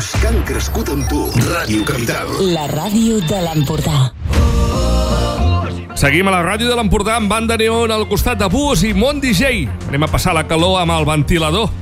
Ràdios que han crescut amb tu. Ràdio Capital. La ràdio de l'Empordà. Seguim a la ràdio de l'Empordà amb banda neon al costat de Búhos i Mont DJ. Anem a passar la calor amb el ventilador.